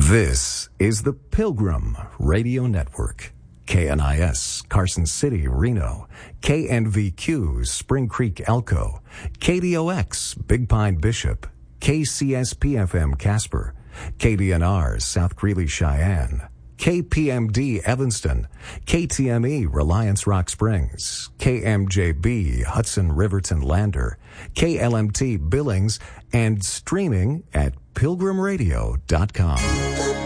This is the Pilgrim Radio Network. KNIS, Carson City, Reno. KNVQ, Spring Creek, Elko. KDOX, Big Pine, Bishop. KCSP-FM, Casper. KDNR, South Greeley, Cheyenne. KPMD, Evanston. KTME, Reliance Rock Springs. KMJB, Hudson, Riverton, Lander. KLMT, Billings, and streaming at pilgrimradio.com.